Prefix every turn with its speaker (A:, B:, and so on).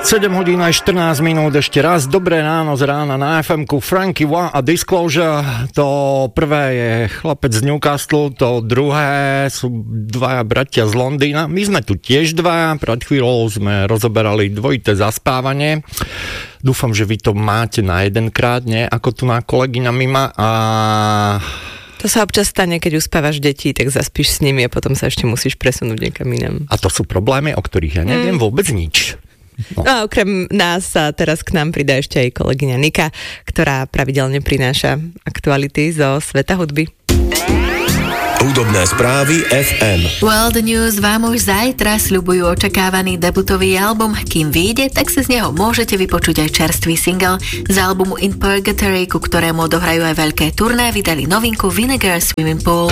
A: 7 hodín aj 14 minút, ešte raz dobré ráno z rána na FM-ku Frankie Wah a Disclosure. To prvé je chlapec z Newcastle, to druhé sú dvaja bratia z Londýna. My sme tu tiež dvaja, pred chvíľou sme rozoberali dvojité zaspávanie. Dúfam, že vy to máte na jedenkrát, nie? Ako tu na kolegyňa Mima a...
B: To sa občas stane, keď uspávaš deti, tak zaspíš s nimi a potom sa ešte musíš presunúť niekam inam.
A: A to sú problémy, o ktorých ja neviem vôbec nič.
B: No. A okrem nás sa teraz k nám pridá ešte aj kolegyňa Nika, ktorá pravidelne prináša aktuality zo sveta hudby.
C: Hudobné správy FM.
D: World News vám už zajtra sľubujú očakávaný debutový album. Kým vyjde, tak si z neho môžete vypočuť aj čerstvý single. Z albumu In Purgatory, ku ktorému odohrajú aj veľké turné, vydali novinku Vinegar Swimming Pool.